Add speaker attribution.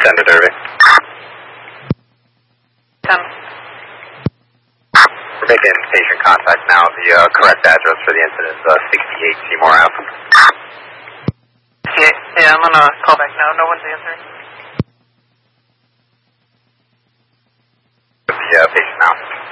Speaker 1: 10 to Derby.
Speaker 2: 10.
Speaker 1: We're making patient contact now. The correct address for the incident is 68 Seymour Ave.
Speaker 2: 68? Yeah, I'm gonna call back now. No one's answering.
Speaker 1: The patient now.